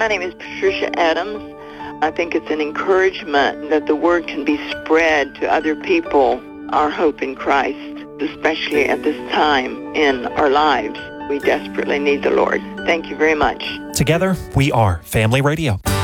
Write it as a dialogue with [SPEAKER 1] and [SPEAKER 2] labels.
[SPEAKER 1] My name is Patricia Adams. I think it's an encouragement that the word can be spread to other people, our hope in Christ, especially at this time in our lives. We desperately need the Lord. Thank you very much.
[SPEAKER 2] Together, we are Family Radio.